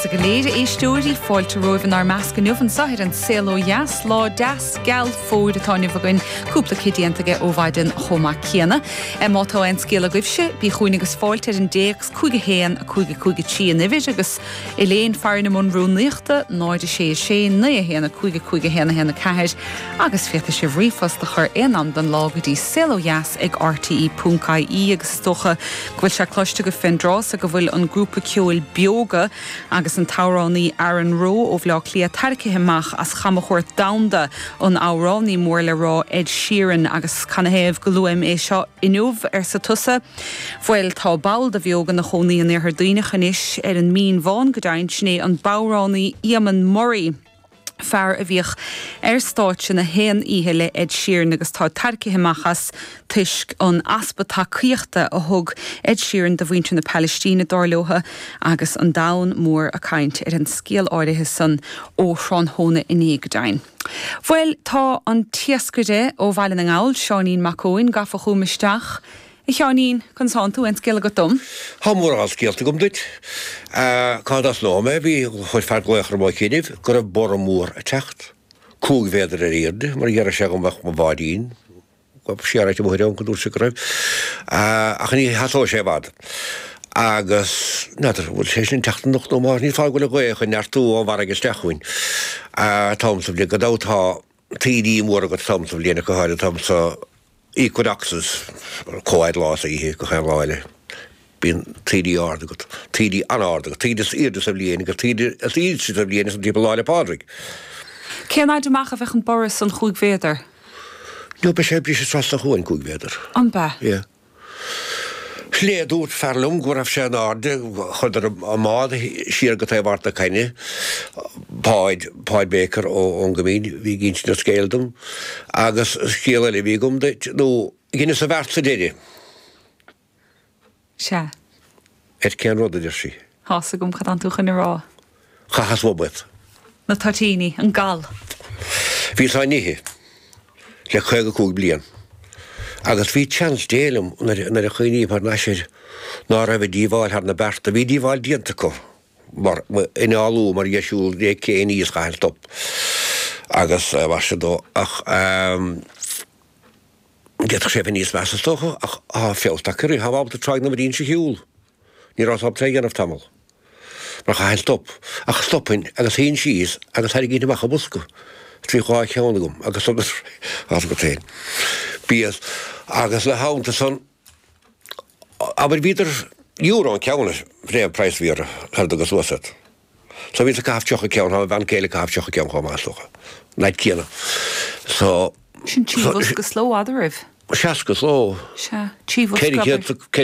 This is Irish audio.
agus a goléide éistúirí fáilte roimh ar measca nuhan sahir an célo jas lá das gal fóid atá nuhagann cúpla cidiantaige ó bhaidin chomá céanna. Mátá ein scéla goibse, bí chuoine agus fáilte an déags cúige héan a cúige tí nivis agus Elaine fearna mún rúnliachta, náide sé na héanna cúige héanna héanna cair agus féta sé bhrífas de chur éanam den lágadí célo jas ag RTE.caí agus stocha gohfuil se cloiste go findrás a go bhfuil an grúpa ceol bioga agus an táránnaí Aaron Rowe ó bhleá clia tarcitheach as chamachúir damda an áránnaí mór le rá Ed Sheeran agus canahéamh go luim é seo inniuh sa tusa. Bhfuil tá ball a bheoga na chonaí an ar daoine chanis ar an mín bháin go daint sné an báránnaí Ian Murray. Fear a bhíoch stáit na héan ihe le Ed Sheeran agus tá tarcitheachchas tuisc an aspatá críochta a thug Ed Sheeran de bhainte na Palestína dárlótha agus an dain mór a caint ar an scéal áirithe san ó Seán Hóna in éagdain. Bhfuil tá an tiascuide ó bhhaile an gáil Seanín Macóin gafa chumisteach. I Seanín consantu en scéal go dom. Tá mór á scéalta gom duit. Cádas nóme bhí chuir fear gluachar má chéineh gur bor mór a techt. Cúg féidir ar éirde, mar dhear se go bheith má bhádín. Go siarad mo hireon go dúr se raibh. Ach ní hasó sé bhd. Agus nadidir bhfuil sé sin teachtan nach nó mar ní fá go le goich an neartú ó bhar agus teachhain. Támsa bhí go dátá tídí mór go támsa bhléna go háir támsa equal access coed laws ihe go gaan laile bin TD article TD anarticle TD is sabliene TD as iets sabliene is die laile Patrick Ken uit de mache weg een Boris een goed weerder no beschep je vast gewoon goed weerder anba ja Slee doet verlum går af zijn aarde goder amade sier got wart keine Paid Baker o ongemeen wie gins dat skeeldum agus skele vigum dat no ginnes a vart sedere Sja ken rodde der si Has gom gaat aan toe in ra Ga has wobet Na tartini een gal Wie zijn nie le chuige koeg blian agus bhí chans déalum na a chuoine par naisiir ná ra bh díomháil ar na berta, bhí díomháil dianta go mar ináú mar dheisiúil ré céí is gail stop agus bhar se dó ach get sé níos measa stocha ach féoltachaí haábta treid na marín se hiúil ní rátá treig anmh tamil mar gail stop ach stoppin agus híon síos agus thir gine mecha busca trí cháid cheanna gom agus as go téin bías agus le hánta san aber víidir euro an ceanna fréamh preisvíre held agus uasat. So ví a cáfteocha ceann ha bhean céile cáfteocha ceann chá mástocha. Naid céanna. So sin tíbhas go sló adaribh. Seaca sló. Se tíbhas